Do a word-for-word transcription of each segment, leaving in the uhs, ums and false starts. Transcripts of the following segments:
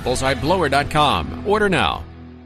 bullseye blower dot com. Order now.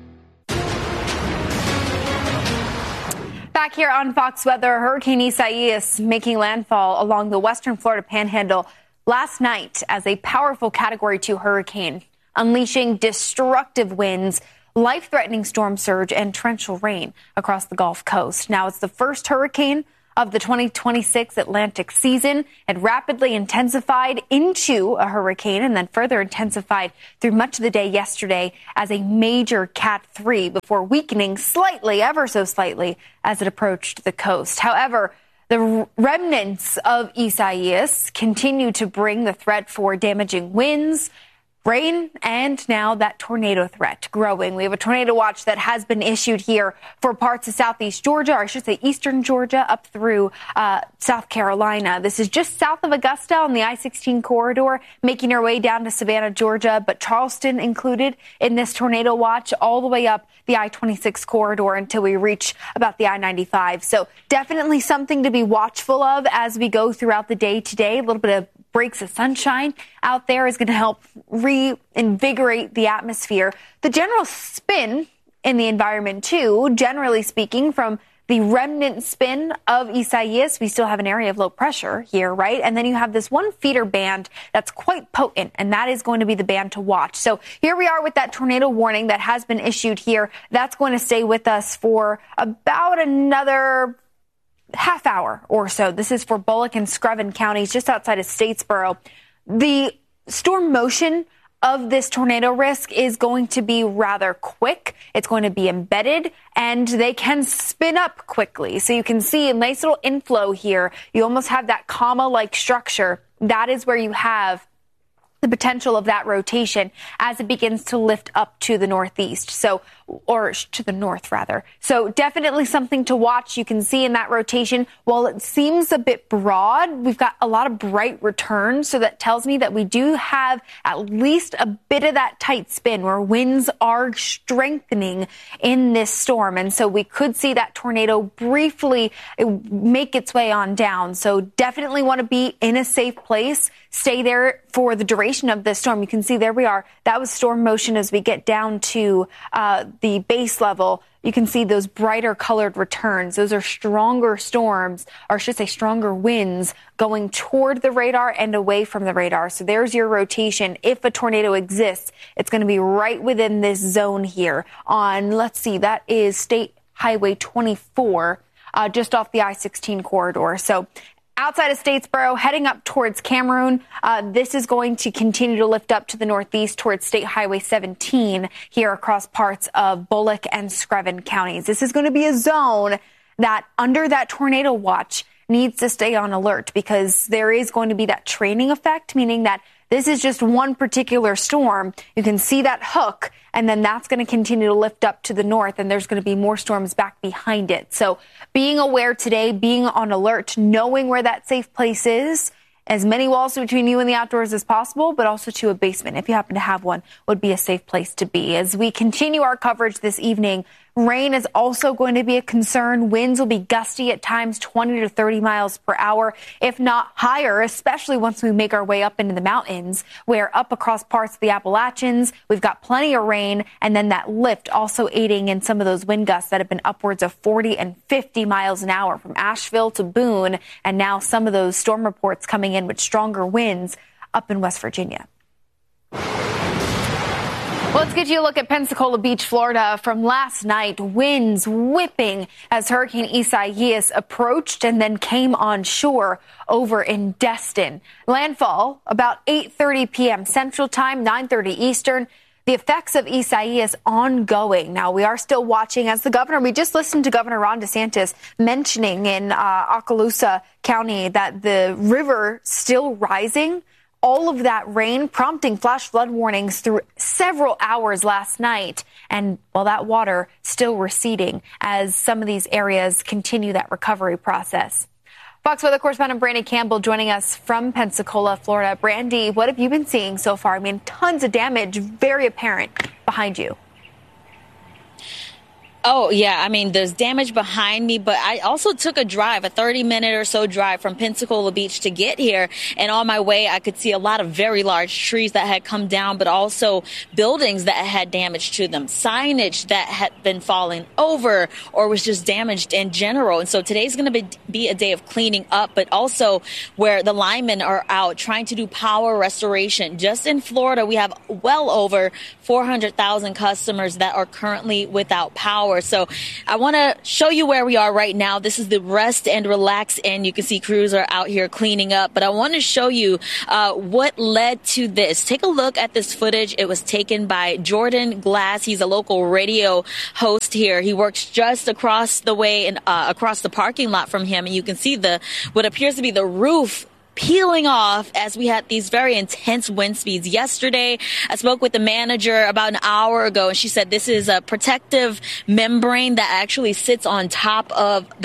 Back here on Fox Weather, Hurricane Isaias making landfall along the western Florida panhandle last night as a powerful Category two hurricane, unleashing destructive winds, life-threatening storm surge, and torrential rain across the Gulf Coast. Now, it's the first hurricane of the twenty twenty-six Atlantic season. It rapidly intensified into a hurricane and then further intensified through much of the day yesterday as a major Cat three before weakening slightly, ever so slightly, as it approached the coast. However, the remnants of Isaias continue to bring the threat for damaging winds, rain, and now that tornado threat growing. We have a tornado watch that has been issued here for parts of southeast Georgia, or I should say eastern Georgia, up through uh, South Carolina. This is just south of Augusta on the I sixteen corridor, making our way down to Savannah, Georgia, but Charleston included in this tornado watch all the way up the I twenty-six corridor until we reach about the I ninety-five. So definitely something to be watchful of as we go throughout the day today. A little bit of breaks of sunshine out there is going to help reinvigorate the atmosphere. The general spin in the environment, too, generally speaking, from the remnant spin of Isaias, we still have an area of low pressure here, right? And then you have this one feeder band that's quite potent, and that is going to be the band to watch. So here we are with that tornado warning that has been issued here. That's going to stay with us for about another half hour or so. This is for Bullock and Screven counties just outside of Statesboro. The storm motion of this tornado risk is going to be rather quick. It's going to be embedded, and they can spin up quickly. So you can see a nice little inflow here. You almost have that comma-like structure. That is where you have the potential of that rotation as it begins to lift up to the northeast. So, or to the north rather. So definitely something to watch. You can see in that rotation, while it seems a bit broad, we've got a lot of bright returns. So that tells me that we do have at least a bit of that tight spin where winds are strengthening in this storm. And so we could see that tornado briefly make its way on down. So definitely want to be in a safe place. Stay there for the duration of this storm. You can see there we are. That was storm motion as we get down to uh, the base level. You can see those brighter colored returns. Those are stronger storms, or I should say stronger winds going toward the radar and away from the radar. So there's your rotation. If a tornado exists, it's going to be right within this zone here on, let's see, that is State Highway twenty-four, uh, just off the I sixteen corridor. So outside of Statesboro, heading up towards Cameroon, uh, this is going to continue to lift up to the northeast towards State Highway seventeen here across parts of Bullock and Screven counties. This is going to be a zone that, under that tornado watch, needs to stay on alert because there is going to be that training effect, meaning that this is just one particular storm. You can see that hook, and then that's going to continue to lift up to the north, and there's going to be more storms back behind it. So being aware today, being on alert, knowing where that safe place is, as many walls between you and the outdoors as possible, but also to a basement, if you happen to have one, would be a safe place to be. As we continue our coverage this evening, rain is also going to be a concern. Winds will be gusty at times, twenty to thirty miles per hour, if not higher, especially once we make our way up into the mountains, where up across parts of the Appalachians, we've got plenty of rain, and then that lift also aiding in some of those wind gusts that have been upwards of forty and fifty miles an hour from Asheville to Boone, and now some of those storm reports coming in with stronger winds up in West Virginia. Well, let's get you a look at Pensacola Beach, Florida from last night. Winds whipping as Hurricane Isaias approached and then came on shore over in Destin. Landfall about eight thirty p.m. Central Time, nine thirty Eastern. The effects of Isaias ongoing. Now, we are still watching as the governor, we just listened to Governor Ron DeSantis mentioning in uh, Okaloosa County that the river still rising. All of that rain prompting flash flood warnings through several hours last night. And while that water still receding as some of these areas continue that recovery process. Fox Weather correspondent Brandy Campbell joining us from Pensacola, Florida. Brandy, what have you been seeing so far? I mean, tons of damage, very apparent behind you. Oh, yeah. I mean, there's damage behind me, but I also took a drive, a thirty minute or so drive from Pensacola Beach to get here. And on my way, I could see a lot of very large trees that had come down, but also buildings that had damage to them, signage that had been falling over or was just damaged in general. And so today's going to be, be a day of cleaning up, but also where the linemen are out trying to do power restoration. Just in Florida, we have well over four hundred thousand customers that are currently without power. So I want to show you where we are right now. This is the Rest and Relax Inn. You can see crews are out here cleaning up, but I want to show you uh, what led to this. Take a look at this footage. It was taken by Jordan Glass. He's a local radio host here. He works just across the way and uh, across the parking lot from him. And you can see the what appears to be the roof peeling off as we had these very intense wind speeds. Yesterday, I spoke with the manager about an hour ago, and she said this is a protective membrane that actually sits on top of the